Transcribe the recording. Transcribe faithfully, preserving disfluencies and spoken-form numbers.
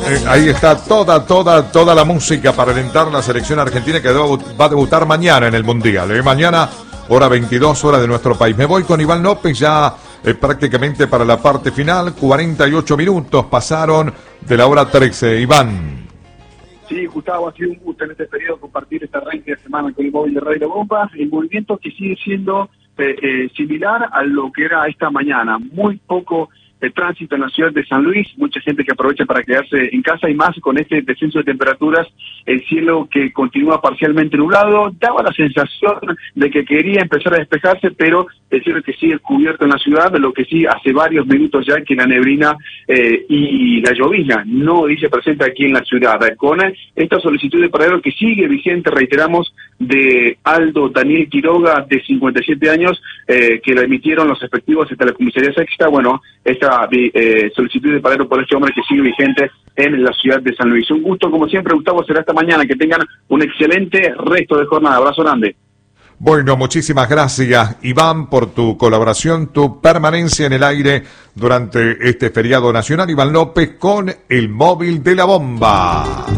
eh, ahí está toda, toda, toda la música para alentar la selección argentina que va a debutar mañana en el Mundial. ¿eh? Mañana, hora veintidós, hora de nuestro país. Me voy con Iván López ya eh, prácticamente para la parte final. cuarenta y ocho minutos pasaron de la hora trece. Iván. Sí, Gustavo, ha sido un gusto en este periodo compartir esta arranque de semana con el móvil de Radio Bomba. El movimiento que sigue siendo eh, eh, similar a lo que era esta mañana. Muy poco de tránsito en la ciudad de San Luis, mucha gente que aprovecha para quedarse en casa y más con este descenso de temperaturas, el cielo que continúa parcialmente nublado, daba la sensación de que quería empezar a despejarse, pero el cielo que sigue cubierto en la ciudad, lo que sí hace varios minutos ya que la neblina eh, y la llovizna no dice presente aquí en la ciudad, con esta solicitud de paradero que sigue vigente, reiteramos, de Aldo Daniel Quiroga, de cincuenta y siete años, eh, que la emitieron los efectivos de la comisaría sexta. Bueno, esta eh, solicitud de paradero por este hombre que sigue vigente en la ciudad de San Luis. Un gusto, como siempre, Gustavo, será esta mañana. Que tengan un excelente resto de jornada. Abrazo grande. Bueno, muchísimas gracias, Iván, por tu colaboración, tu permanencia en el aire durante este feriado nacional. Iván López con el móvil de la bomba.